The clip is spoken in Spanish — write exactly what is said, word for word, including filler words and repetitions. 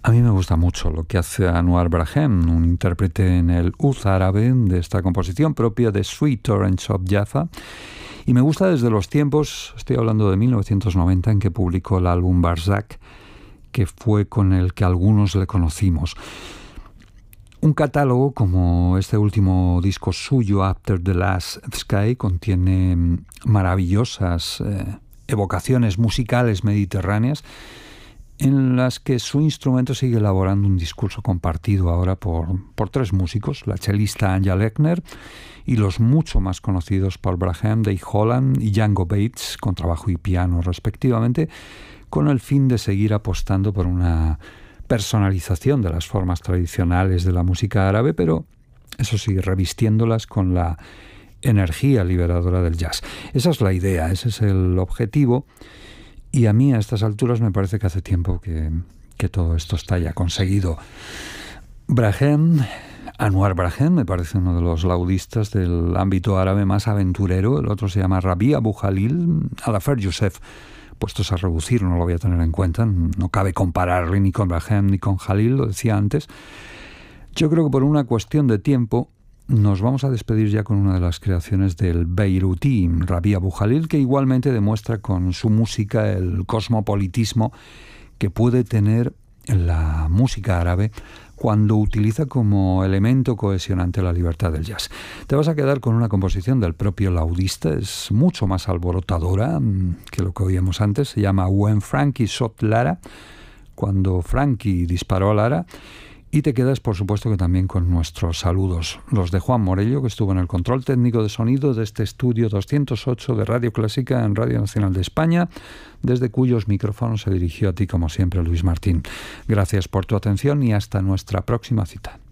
A mí me gusta mucho lo que hace Anwar Brahem, un intérprete en el Oud árabe de esta composición propia de Sweet Torrents of Jaffa. Y me gusta desde los tiempos, estoy hablando de mil novecientos noventa, en que publicó el álbum Barzak, que fue con el que algunos le conocimos. Un catálogo como este último disco suyo, After the Last Sky, contiene maravillosas eh, evocaciones musicales mediterráneas en las que su instrumento sigue elaborando un discurso compartido ahora por, por tres músicos, la chelista Anja Lechner y los mucho más conocidos Paul Brahem, Dave Holland y Django Bates, con trabajo y piano respectivamente, con el fin de seguir apostando por una personalización de las formas tradicionales de la música árabe, pero eso sí, revistiéndolas con la energía liberadora del jazz. Esa es la idea, ese es el objetivo. Y a mí a estas alturas me parece que hace tiempo que, que todo esto está ya conseguido. Brahem, Anwar Brahem, me parece uno de los laudistas del ámbito árabe más aventurero. El otro se llama Rabi Abu Khalil Alafer Youssef. Puestos a reducir, no lo voy a tener en cuenta. No cabe compararle ni con Brahem ni con Khalil, lo decía antes. Yo creo que por una cuestión de tiempo nos vamos a despedir ya con una de las creaciones del beirutí Rabi Abu Khalil, que igualmente demuestra con su música el cosmopolitismo que puede tener la música árabe cuando utiliza como elemento cohesionante la libertad del jazz. Te vas a quedar con una composición del propio laudista, es mucho más alborotadora que lo que oíamos antes, se llama When Frankie Shot Lara, cuando Frankie disparó a Lara. Y te quedas, por supuesto, que también con nuestros saludos, los de Juan Morello, que estuvo en el control técnico de sonido de este estudio doscientos ocho de Radio Clásica en Radio Nacional de España, desde cuyos micrófonos se dirigió a ti, como siempre, Luis Martín. Gracias por tu atención y hasta nuestra próxima cita.